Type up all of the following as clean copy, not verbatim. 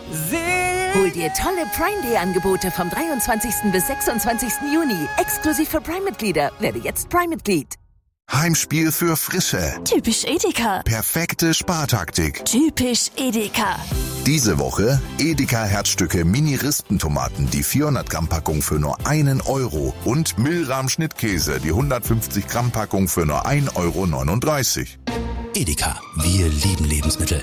Hol dir tolle Prime Day Angebote vom 23. bis 26. Juni. Exklusiv für Prime-Mitglieder. Werde jetzt Prime-Mitglied. Heimspiel für Frische. Typisch Edeka. Perfekte Spartaktik. Typisch Edeka. Diese Woche Edeka Herzstücke Mini-Rispentomaten, die 400 Gramm Packung für nur 1 Euro und Milram Schnittkäse, die 150 Gramm Packung für nur 1,39 Euro. Edeka, wir lieben Lebensmittel.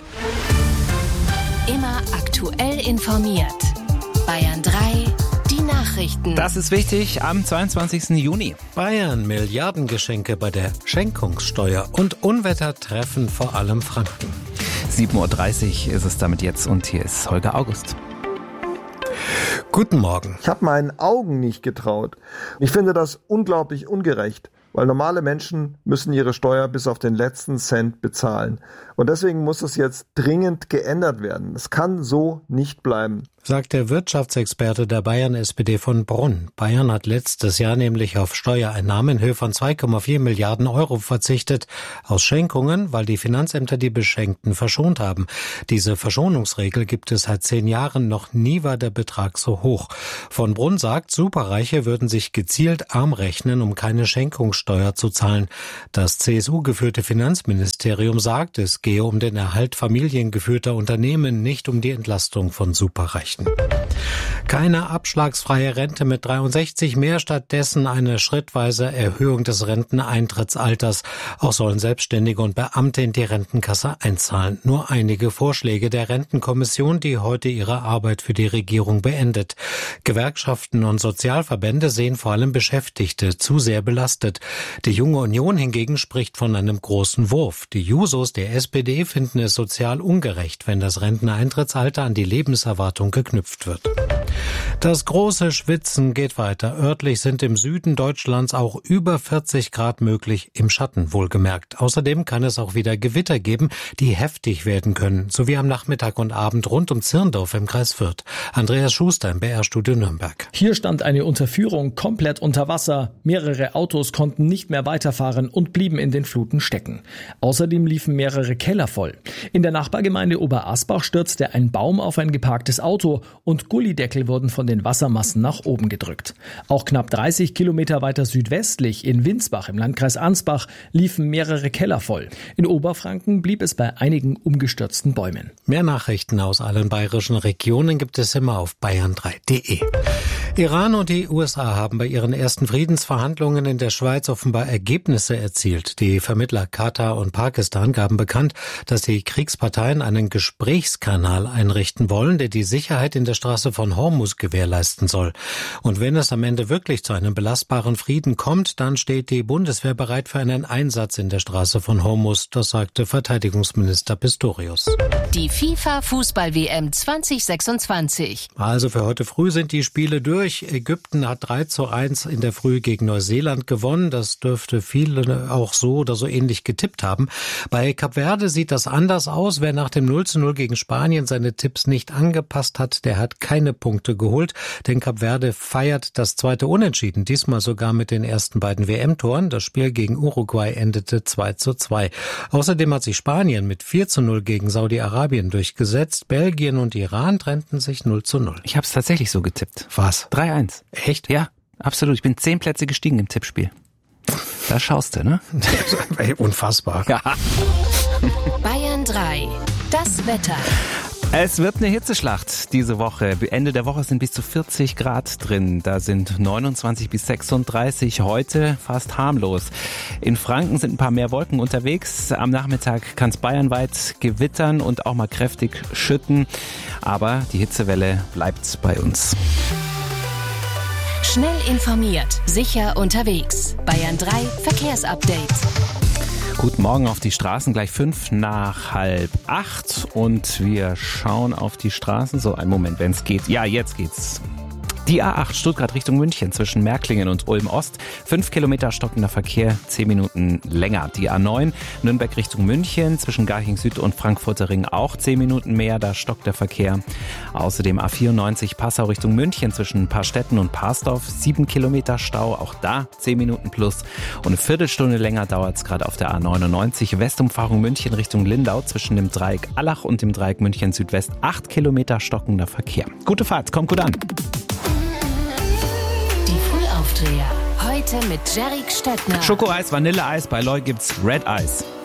Immer aktuell informiert. Bayern 3, die Nachrichten. Das ist wichtig am 22. Juni. Bayern Milliardengeschenke bei der Schenkungssteuer und Unwetter treffen vor allem Franken. 7.30 Uhr ist es damit jetzt und hier ist Holger August. Guten Morgen. Ich habe meinen Augen nicht getraut. Ich finde das unglaublich ungerecht, weil normale Menschen müssen ihre Steuer bis auf den letzten Cent bezahlen. Und deswegen muss es jetzt dringend geändert werden. Es kann so nicht bleiben, sagt der Wirtschaftsexperte der Bayern-SPD von Brunn. Bayern hat letztes Jahr nämlich auf Steuereinnahmen in Höhe von 2,4 Milliarden Euro verzichtet. Aus Schenkungen, weil die Finanzämter die Beschenkten verschont haben. Diese Verschonungsregel gibt es seit 10 Jahren. Noch nie war der Betrag so hoch. Von Brunn sagt, Superreiche würden sich gezielt arm rechnen, um keine Schenkungssteuer zu zahlen. Das CSU-geführte Finanzministerium sagt, es gehe um den Erhalt familiengeführter Unternehmen, nicht um die Entlastung von Superreichen. Keine abschlagsfreie Rente mit 63 mehr, stattdessen eine schrittweise Erhöhung des Renteneintrittsalters. Auch sollen Selbstständige und Beamte in die Rentenkasse einzahlen. Nur einige Vorschläge der Rentenkommission, die heute ihre Arbeit für die Regierung beendet. Gewerkschaften und Sozialverbände sehen vor allem Beschäftigte zu sehr belastet. Die Junge Union hingegen spricht von einem großen Wurf. Die Jusos der SPD finden es sozial ungerecht, wenn das Renteneintrittsalter an die Lebenserwartung geknüpft wird. Das große Schwitzen geht weiter. Örtlich sind im Süden Deutschlands auch über 40 Grad möglich, im Schatten wohlgemerkt. Außerdem kann es auch wieder Gewitter geben, die heftig werden können, so wie am Nachmittag und Abend rund um Zirndorf im Kreis Fürth. Andreas Schuster im BR-Studio Nürnberg. Hier stand eine Unterführung komplett unter Wasser. Mehrere Autos konnten nicht mehr weiterfahren und blieben in den Fluten stecken. Außerdem liefen mehrere Keller voll. In der Nachbargemeinde Oberasbach stürzte ein Baum auf ein geparktes Auto und Gullideckel wurden von den Wassermassen nach oben gedrückt. Auch knapp 30 Kilometer weiter südwestlich in Winsbach im Landkreis Ansbach liefen mehrere Keller voll. In Oberfranken blieb es bei einigen umgestürzten Bäumen. Mehr Nachrichten aus allen bayerischen Regionen gibt es immer auf bayern3.de. Iran und die USA haben bei ihren ersten Friedensverhandlungen in der Schweiz offenbar Ergebnisse erzielt. Die Vermittler Katar und Pakistan gaben bekannt, dass die Kriegsparteien einen Gesprächskanal einrichten wollen, der die Sicherheit in der Straße von Hormuz gewährleisten soll. Und wenn es am Ende wirklich zu einem belastbaren Frieden kommt, dann steht die Bundeswehr bereit für einen Einsatz in der Straße von Hormuz, das sagte Verteidigungsminister Pistorius. Die FIFA-Fußball-WM 2026. Also für heute früh sind die Spiele durch. Ägypten hat 3:1 in der Früh gegen Neuseeland gewonnen. Das dürfte viele auch so oder so ähnlich getippt haben. Bei Kap Verde sieht das anders aus. Wer nach dem 0:0 gegen Spanien seine Tipps nicht angepasst hat, der hat keine Punkte geholt. Denn Kap Verde feiert das zweite Unentschieden, diesmal sogar mit den ersten beiden WM-Toren. Das Spiel gegen Uruguay endete 2:2. Außerdem hat sich Spanien mit 4:0 gegen Saudi-Arabien durchgesetzt. Belgien und Iran trennten sich 0:0. Ich habe es tatsächlich so getippt. Was? 3:1. Echt? Ja, absolut. Ich bin 10 Plätze gestiegen im Tippspiel. Da schaust du, ne? Unfassbar. Ja. Bayern 3. Das Wetter. Es wird eine Hitzeschlacht diese Woche. Ende der Woche sind bis zu 40 Grad drin. Da sind 29 bis 36. Heute fast harmlos. In Franken sind ein paar mehr Wolken unterwegs. Am Nachmittag kann es bayernweit gewittern und auch mal kräftig schütten. Aber die Hitzewelle bleibt bei uns. Schnell informiert, sicher unterwegs. Bayern 3 Verkehrsupdate. Guten Morgen auf die Straßen, gleich 7:55 und wir schauen auf die Straßen. So, einen Moment, wenn es geht. Ja, jetzt geht's. Die A8 Stuttgart Richtung München zwischen Märklingen und Ulm Ost. 5 Kilometer stockender Verkehr, 10 Minuten länger. Die A9 Nürnberg Richtung München zwischen Garching Süd und Frankfurter Ring auch 10 Minuten mehr. Da stockt der Verkehr. Außerdem A94 Passau Richtung München zwischen Paarstetten und Parsdorf. 7 Kilometer Stau, auch da 10 Minuten plus. Und eine Viertelstunde länger dauert es gerade auf der A99 Westumfahrung München Richtung Lindau zwischen dem Dreieck Allach und dem Dreieck München Südwest. 8 Kilometer stockender Verkehr. Gute Fahrt, kommt gut an. Die Frühaufdreher. Heute mit Jerry Stettner. Schokoeis, Vanilleeis, bei Loy gibt's Red Eis.